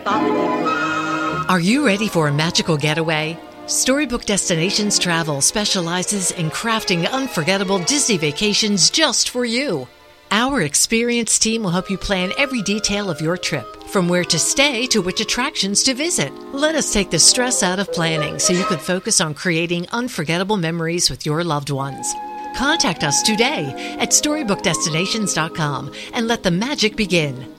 Are you ready for a magical getaway? Storybook Destinations Travel specializes in crafting unforgettable Disney vacations just for you. Our experienced team will help you plan every detail of your trip, from where to stay to which attractions to visit. Let us take the stress out of planning so you can focus on creating unforgettable memories with your loved ones. Contact us today at StorybookDestinations.com and let the magic begin.